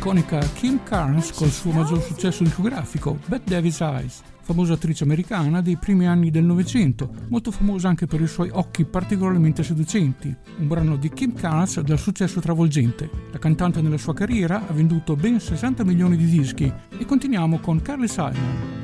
l'iconica Kim Carnes col suo maggior successo discografico Bette Davis Eyes, famosa attrice americana dei primi anni del Novecento, molto famosa anche per i suoi occhi particolarmente seducenti, un brano di Kim Carnes dal successo travolgente. La cantante nella sua carriera ha venduto ben 60 milioni di dischi e continuiamo con Carly Simon.